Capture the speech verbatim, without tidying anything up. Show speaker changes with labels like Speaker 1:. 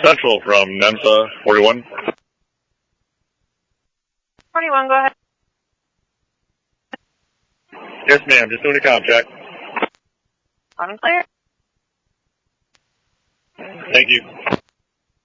Speaker 1: Central from NEMSA forty-one.
Speaker 2: forty-one, go ahead.
Speaker 1: Yes, ma'am. Just doing a comp check.
Speaker 2: On and clear.
Speaker 1: Thank you.